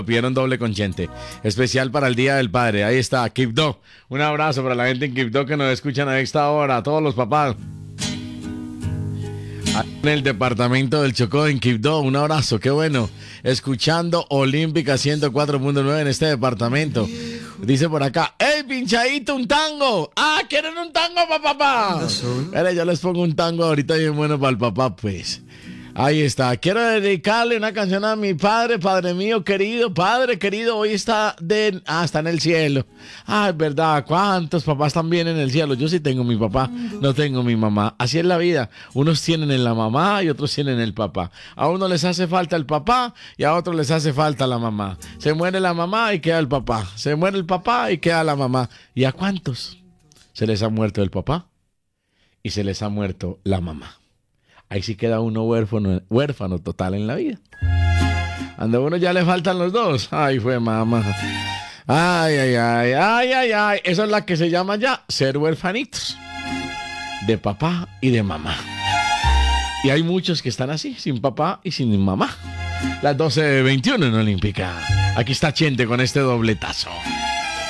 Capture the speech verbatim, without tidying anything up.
pidieron doble con Chente. Especial para el Día del Padre. Ahí está, Quibdó. Un abrazo para la gente en Quibdó que nos escuchan a esta hora, a todos los papás. En el departamento del Chocó, en Quibdó, un abrazo, qué bueno. Escuchando Olímpica ciento cuatro punto nueve en este departamento. Dice por acá, ¡ey, pinchadito, un tango! ¡Ah, quieren un tango para papá! Mira, yo les pongo un tango ahorita bien bueno para el papá, pues. Ahí está. Quiero dedicarle una canción a mi padre, padre mío querido, padre querido, hoy está de, ah, está en el cielo. Ah, es verdad, ¿cuántos papás están bien en el cielo? Yo sí tengo mi papá, no tengo mi mamá. Así es la vida. Unos tienen en la mamá y otros tienen el papá. A uno les hace falta el papá y a otros les hace falta la mamá. Se muere la mamá y queda el papá. Se muere el papá y queda la mamá. ¿Y a cuántos se les ha muerto el papá y se les ha muerto la mamá? Ahí sí queda uno huérfano, huérfano total en la vida. Cuando a uno ya le faltan los dos. Ay, fue mamá. Ay, ay, ay, ay, ay, ay. Esa es la que se llama ya ser huérfanitos. De papá y de mamá. Y hay muchos que están así, sin papá y sin mamá. Las doce veintiuno en Olímpica. Aquí está Chente con este dobletazo.